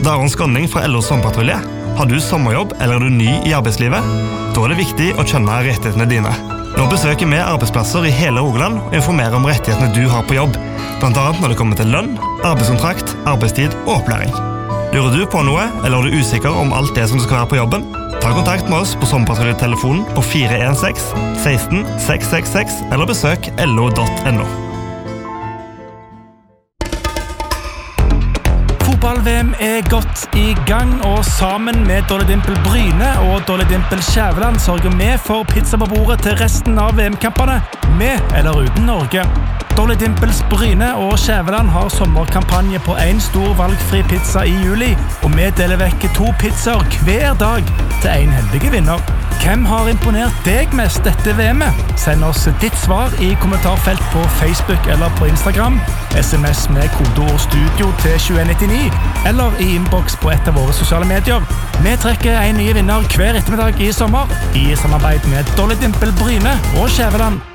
Det er Aron Skånning fra LO Sommerpatrulje. Har du sommerjobb eller er du ny i arbeidslivet? Da er det viktig å kjenne rettighetene dine. Nå besøker vi arbeidsplasser i hele Rogaland og informerer om rettighetene du har på jobb, blant annet når det kommer til lønn, arbeidskontrakt, arbeidstid og opplæring. Lurer du på noe, eller er du usikker om alt det som skal være på jobben? Ta kontakt med oss på Sommerpatruljetelefonen på 416 16 666 eller besøk lo.no. Fotball-VM er godt i gang, og sammen med Dolly Dimple Bryne og Dolly Dimple Skjæveland sørger vi for pizza på bordet til resten av VM-kampene, med eller uten Norge. Dolly Dimples Bryne og Skjæveland har sommerkampanje på en stor valgfri pizza i juli, og vi deler vekk 2 pizzaer hver dag til en heldige vinner. Hvem har imponert deg mest dette VM-et? Send oss ditt svar i kommentarfelt på Facebook eller på Instagram, SMS med kodeord studio til 2199, eller i inbox på et av våre sosiale medier. Vi trekker en ny vinner hver ettermiddag i sommer, i samarbeid med Dolly Dimple Bryne og Skjæveland.